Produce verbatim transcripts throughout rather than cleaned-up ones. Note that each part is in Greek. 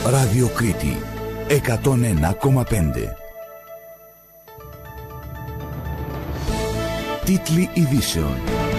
Ράδιο Κρήτη εκατόν ένα κόμμα πέντε. Τίτλοι ειδήσεων.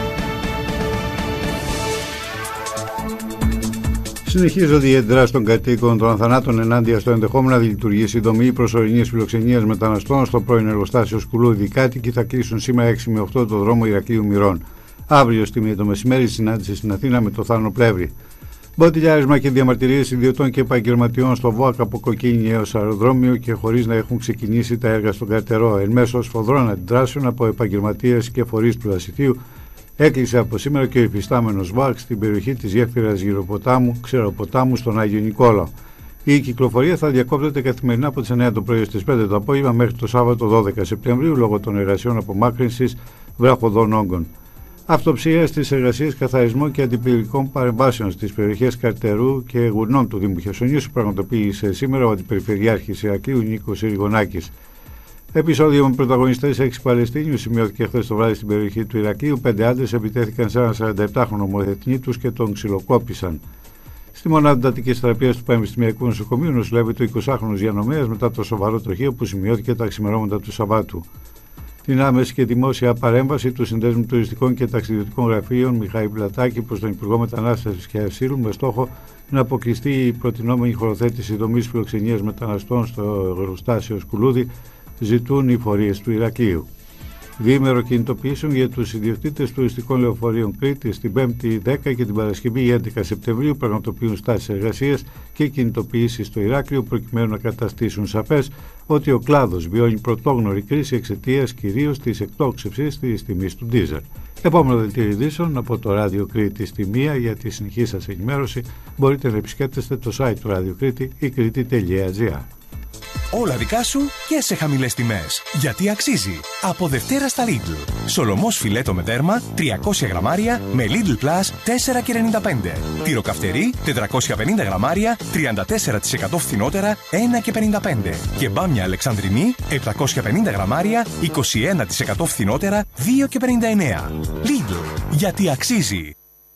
Συνεχίζονται οι εντράσεις των κατοίκων των θανάτων ενάντια στο ενδεχόμενο να λειτουργήσει η δομή προσωρινής φιλοξενίας μεταναστών στο πρώην εργοστάσιο Σκουλούδη. Οι κάτοικοι θα κλείσουν σήμερα έξι με οκτώ το δρόμο Ηρακλείου Μυρών. Αύριο στη μία το μεσημέρι συνάντηση στην Αθήνα με το Θάνο Πλεύρη. Μποτιλιάρισμα και διαμαρτυρίες ιδιωτών και επαγγελματιών στο ΒΟΑΚ από Κοκκίνη έως αεροδρόμιο και χωρίς να έχουν ξεκινήσει τα έργα στον Καρτερό. Εν μέσω σφοδρών αντιδράσεων από επαγγελματίες και φορείς του Λασιθίου, έκλεισε από σήμερα και ο υφιστάμενος ΒΟΑΚ στην περιοχή της γέφυρας Γυροποτάμου, Ξεροποτάμου, στον Άγιο Νικόλαο. Η κυκλοφορία θα διακόπτεται καθημερινά από τις εννιά το πρωί έως τις πέντε το απόγευμα μέχρι το Σάββατο δώδεκα Σεπτεμβρίου λόγω των εργασιών απομάκρυνσης βράχοδων όγκων. Αυτοψία στις εργασίες καθαρισμών και αντιπυρικών παρεμβάσεων στις περιοχές Καρτερού και Γουρνών του Δήμου Χερσονήσου πραγματοποίησε σήμερα ο Αντιπεριφερειάρχης Ηρακλείου Νίκος Ηριγονάκης. Επεισόδιο με πρωταγωνιστές έξι Παλαιστίνιους σημειώθηκε χθες το βράδυ στην περιοχή του Ηρακλείου. Πέντε άντρες επιτέθηκαν σε έναν σαρανταεπτάχρονο ομοεθνή τους και τον ξυλοκόπησαν. Στη μονάδα εντατικής θεραπείας του Πανεπιστημιακού Νοσοκομείου νοσηλεύεται ο εικοσάχρονος διανομέας μετά το σοβαρό τροχείο που σημειώθηκε τα ξημερώματα του Σαββάτου. Την άμεση και δημόσια παρέμβαση του Συνδέσμου Τουριστικών και Ταξιδιωτικών Γραφείων Μιχαήλ Πλατάκη προς τον Υπουργό Μετανάστευσης και Ασύλου με στόχο να αποκλειστεί η προτινόμενη χωροθέτηση δομής φιλοξενίας μεταναστών στο εργοστάσιο Σκουλούδη, ζητούν οι φορείς του Ηρακλείου. Διήμερο κινητοποιήσεων για τους ιδιοκτήτες τουριστικών λεωφορείων Κρήτης την πέμπτη δέκα και την Παρασκευή έντεκα Σεπτεμβρίου πραγματοποιούν στάσεις εργασίας και κινητοποιήσεις στο Ηράκλειο προκειμένου να καταστήσουν σαφές ότι ο κλάδος βιώνει πρωτόγνωρη κρίση εξαιτίας κυρίως της εκτόξευσης της τιμής του ντίζελ. Επόμενο δελτίο ειδήσεων από το Ράδιο Κρήτη στη μία. Για τη συνεχή σας ενημέρωση μπορείτε να επισκέπτεστε το site του Ράδιο Κρήτη ή κρήτη τελεία τζι άρ. Όλα δικά σου και σε χαμηλές τιμές. Γιατί αξίζει. Από Δευτέρα στα Lidl. Σολομός φιλέτο με δέρμα τριακόσια γραμμάρια με Lidl Plus τέσσερα και ενενήντα πέντε. Τυροκαυτερί τετρακόσια πενήντα γραμμάρια τριάντα τέσσερα τοις εκατό φθηνότερα ένα και πενήντα πέντε. Και μπάμια Αλεξανδρινή επτακόσια πενήντα γραμμάρια είκοσι ένα τοις εκατό φθηνότερα δύο και πενήντα εννέα. Lidl. Γιατί αξίζει.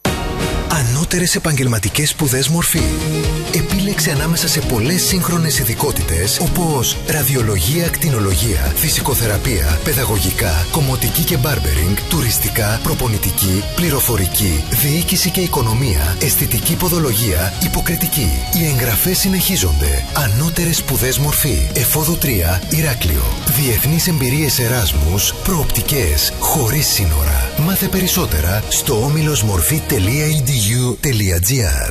Ανώτερες επαγγελματικές σπουδές Μορφή. Επίλεξε ανάμεσα σε πολλές σύγχρονες ειδικότητες όπως ραδιολογία, ακτινολογία, φυσικοθεραπεία, παιδαγωγικά, κομμωτική και μπάρμπερινγκ, τουριστικά, προπονητική, πληροφορική, διοίκηση και οικονομία, αισθητική ποδολογία, υποκριτική. Οι εγγραφές συνεχίζονται. Ανώτερες σπουδές Μορφή. Εφόδου τρία, Ηράκλειο. Διεθνείς εμπειρίες Εράσμους, προοπτικές, χωρίς σύνορα. Μάθε περισσότερα στο όμιλος μορφή τελεία ι ντι γιου τελεία τζι άρ.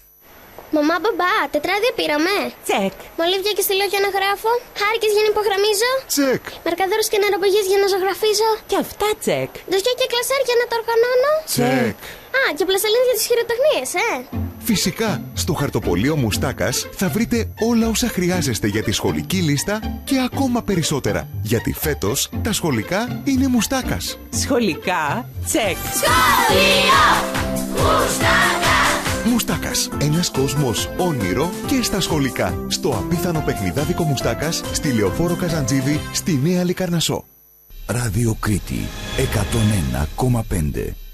Μαμά, μπαμπά, τετράδια πήραμε. Τσεκ. Μολύβια και στυλό για να γράφω. Χάρηκες για να υπογραμμίζω. Τσεκ. Μαρκαδόρους και νεροπογείς για να ζωγραφίζω. Και αυτά τσεκ. Δοσιά και κλασάρ για να τα οργανώνω. Τσεκ. Α, και πλαστελίνες για τις χειροτεχνίες, ε. Φυσικά, στο χαρτοπολείο Μουστάκας θα βρείτε όλα όσα χρειάζεστε για τη σχολική λίστα και ακόμα περισσότερα. Γιατί φέτος τα σχολικά είναι Μουστάκας. Σχολικά τσεκ. Σχολείο Μουστάκα. Μουστάκας. Ένας κόσμος όνειρο και στα σχολικά. Στο απίθανο παιχνιδάδικο Μουστάκας, στη Λεωφόρο Καζαντζίδη, στη Νέα Λικαρνασσό. Ράδιο Κρήτη εκατόν ένα κόμμα πέντε.